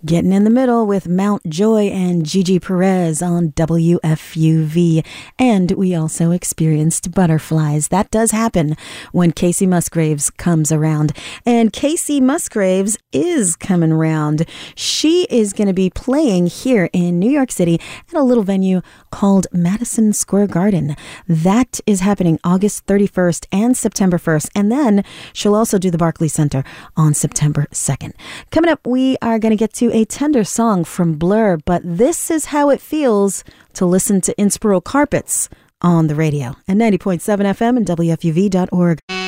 Getting in the middle with Mount Joy and Gigi Perez on WFUV. And we also experienced butterflies. That does happen when Kacey Musgraves comes around. And Kacey Musgraves is coming around. She is going to be playing here in New York City at a little venue called Madison Square Garden. That is happening August 31st and September 1st. And then she'll also do the Barclays Center on September 2nd. Coming up, we are going to get to a tender song from Blur, but this is how it feels to listen to Inspiral Carpets on the radio at 90.7 FM and WFUV.org.